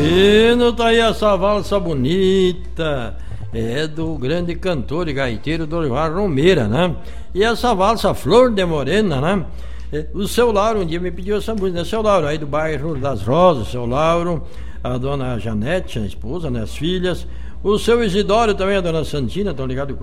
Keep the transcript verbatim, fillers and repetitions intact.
Bueno, tá aí essa valsa bonita. É do grande cantor e gaiteiro Dorival Romeira, né? E essa valsa Flor de Morena, né? O seu Lauro um dia me pediu essa música, né? Seu Lauro, aí do bairro das Rosas, seu Lauro, a dona Janete, a esposa, né? As filhas. O seu Isidório também, a dona Santina, estão ligados com